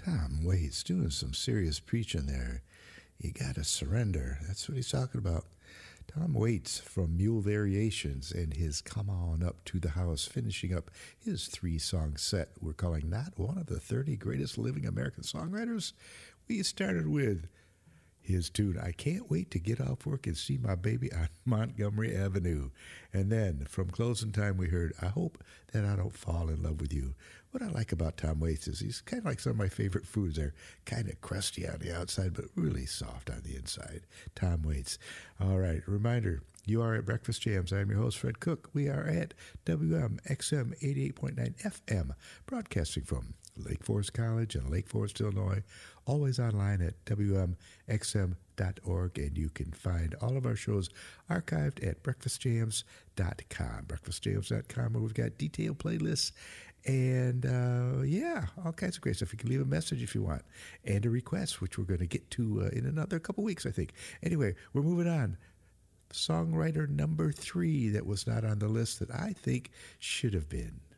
Tom Waits doing some serious preaching there. You got to surrender. That's what he's talking about. Tom Waits from Mule Variations and his Come On Up to the House, finishing up his 3-song set we're calling Not One of the 30 Greatest Living American Songwriters. We started with his tune, I Can't Wait to Get Off Work and See My Baby on Montgomery Avenue. And then from Closing Time, we heard, I Hope That I Don't Fall in Love with You. What I like about Tom Waits is he's kind of like some of my favorite foods. They're kind of crusty on the outside, but really soft on the inside. Tom Waits. All right, reminder, you are at Breakfast Jams. I'm your host, Fred Cook. We are at WMXM 88.9 FM, broadcasting from Lake Forest College in Lake Forest, Illinois. Always online at WMXM.org, and you can find all of our shows archived at breakfastjams.com. Breakfastjams.com, where we've got detailed playlists and, all kinds of great stuff. You can leave a message if you want, and a request, which we're going to get to in another couple weeks, I think. Anyway, we're moving on. Songwriter number 3 that was not on the list that I think should have been.